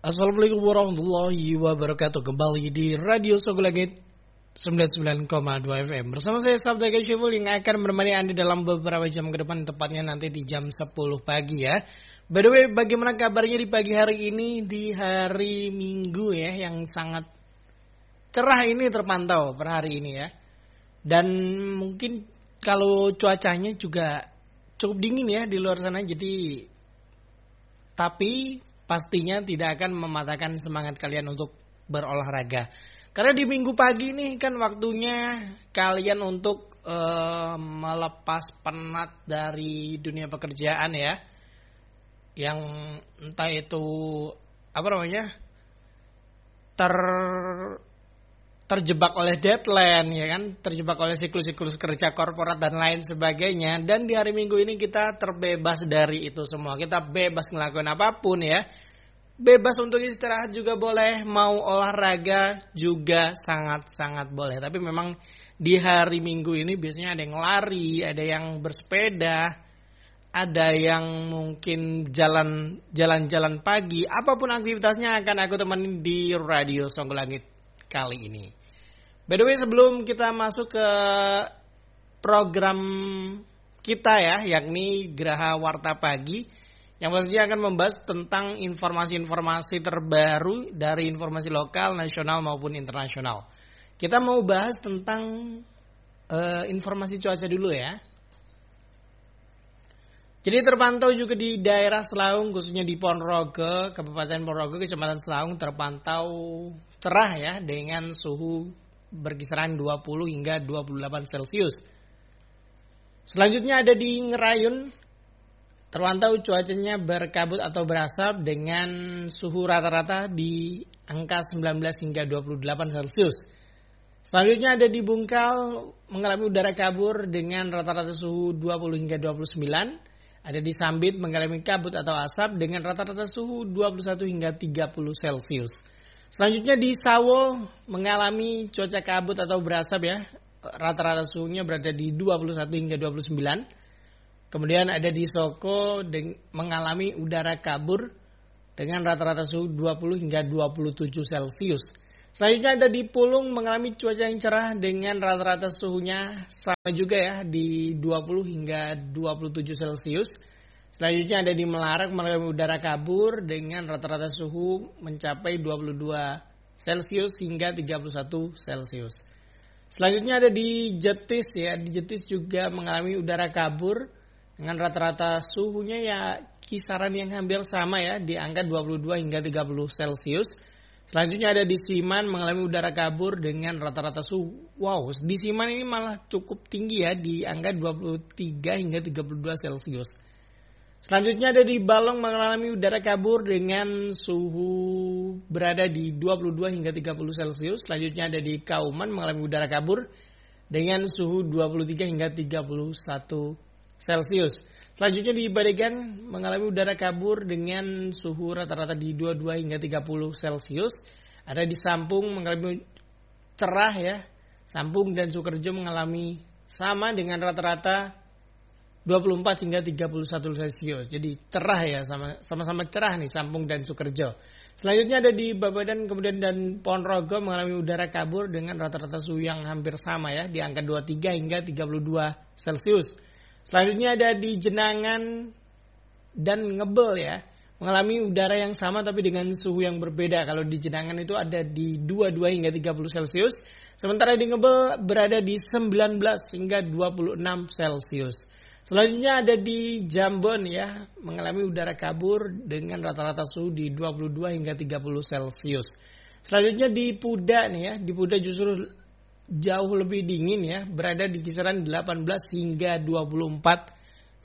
Assalamualaikum warahmatullahi wabarakatuh. Kembali di Radio Sogolangit 99,2 FM. Bersama saya Sabda Kasyiful yang akan menemani Anda dalam beberapa jam ke depan, tepatnya nanti di jam 10 pagi ya. By the way, bagaimana kabarnya di pagi hari ini, di hari Minggu ya, yang sangat cerah ini terpantau per hari ini ya. Dan mungkin kalau cuacanya juga cukup dingin ya di luar sana, tapi pastinya tidak akan mematahkan semangat kalian untuk berolahraga. Karena di minggu pagi ini kan waktunya kalian untuk melepas penat dari dunia pekerjaan ya. Yang entah itu terjebak oleh deadline ya kan, terjebak oleh siklus-siklus kerja korporat dan lain sebagainya. Dan di hari Minggu ini kita terbebas dari itu semua. Kita bebas ngelakuin apapun ya. Bebas untuk istirahat juga boleh, mau olahraga juga sangat-sangat boleh. Tapi memang di hari Minggu ini biasanya ada yang lari, ada yang bersepeda, ada yang mungkin jalan-jalan pagi. Apapun aktivitasnya akan aku temani di Radio Songgolangit kali ini. By the way, sebelum kita masuk ke program kita ya, yakni Geraha Warta Pagi, yang pastinya akan membahas tentang informasi-informasi terbaru dari informasi lokal, nasional maupun internasional. Kita mau bahas tentang informasi cuaca dulu ya. Jadi terpantau juga di daerah Selaung, khususnya di Ponorogo, Kabupaten Ponorogo, Kecamatan Selaung terpantau cerah ya, dengan suhu berkisaran 20 hingga 28 Celcius. Selanjutnya ada di Ngerayun, terpantau cuacanya berkabut atau berasap dengan suhu rata-rata di angka 19 hingga 28 Celcius. Selanjutnya ada di Bungkal, mengalami udara kabur dengan rata-rata suhu 20 hingga 29. Ada di Sambit, mengalami kabut atau asap dengan rata-rata suhu 21 hingga 30 Celcius. Selanjutnya di Sawo, mengalami cuaca kabut atau berasap ya. Rata-rata suhunya berada di 21 hingga 29. Kemudian ada di Soko, mengalami udara kabur dengan rata-rata suhu 20 hingga 27 Celcius. Selanjutnya ada di Pulung, mengalami cuaca yang cerah dengan rata-rata suhunya sama juga ya, di 20 hingga 27 Celcius. Selanjutnya ada di Melarak, mengalami udara kabur dengan rata-rata suhu mencapai 22 Celcius hingga 31 Celcius. Selanjutnya ada di Jetis ya, di Jetis juga mengalami udara kabur dengan rata-rata suhunya ya kisaran yang hampir sama ya, di angka 22 hingga 30 Celcius. Selanjutnya ada di Siman, mengalami udara kabur dengan rata-rata suhu. Wow, di Siman ini malah cukup tinggi ya, di angka 23 hingga 32 Celcius. Selanjutnya ada di Balong, mengalami udara kabur dengan suhu berada di 22 hingga 30 Celcius. Selanjutnya ada di Kauman, mengalami udara kabur dengan suhu 23 hingga 31 Celcius. Selanjutnya di Badegan, mengalami udara kabur dengan suhu rata-rata di 22 hingga 30 Celcius. Ada di Sampung, mengalami cerah ya. Sampung dan Sukerjo mengalami sama dengan rata-rata 24 hingga 31 Celcius. Jadi cerah ya, sama-sama cerah nih Sampung dan Sukerjo. Selanjutnya ada di Babadan kemudian dan Ponorogo, mengalami udara kabur dengan rata-rata suhu yang hampir sama ya, di angka 23 hingga 32 Celcius. Selanjutnya ada di Jenangan dan Ngebel ya, mengalami udara yang sama tapi dengan suhu yang berbeda. Kalau di Jenangan itu ada di 22 hingga 30 Celcius, sementara di Ngebel berada di 19 hingga 26 Celcius. Selanjutnya ada di Jambon ya, mengalami udara kabur dengan rata-rata suhu di 22 hingga 30 Celcius. Selanjutnya di Puda nih ya, di Puda justru jauh lebih dingin ya, berada di kisaran 18 hingga 24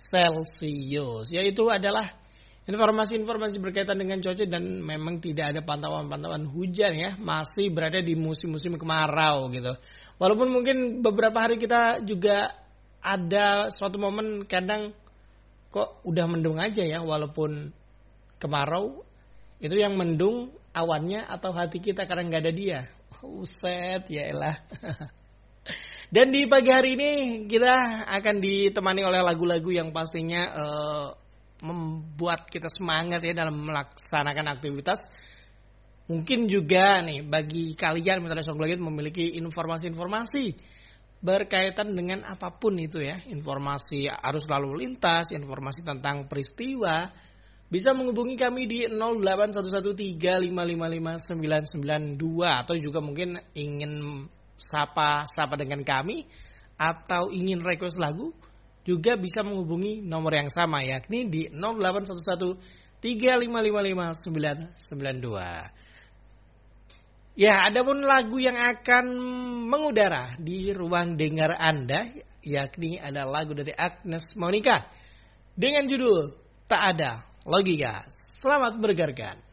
Celcius. Yaitu adalah informasi-informasi berkaitan dengan cuaca, dan memang tidak ada pantauan-pantauan hujan ya, masih berada di musim-musim kemarau gitu. Walaupun mungkin beberapa hari kita juga ada suatu momen kadang kok udah mendung aja ya, walaupun kemarau. Itu yang mendung awannya atau hati kita karena nggak ada dia. Uset ya elah. Dan di pagi hari ini kita akan ditemani oleh lagu-lagu yang pastinya membuat kita semangat ya dalam melaksanakan aktivitas. Mungkin juga nih bagi kalian Mitra Song Legit memiliki informasi-informasi berkaitan dengan apapun itu ya. Informasi arus lalu lintas, informasi tentang peristiwa. Bisa menghubungi kami di 081135555992 atau juga mungkin ingin sapa dengan kami atau ingin request lagu juga bisa menghubungi nomor yang sama yakni di 081135555992. Ya, adapun lagu yang akan mengudara di ruang dengar Anda yakni ada lagu dari Agnes Monica dengan judul Tak Ada Logika. Selamat berdengarkan.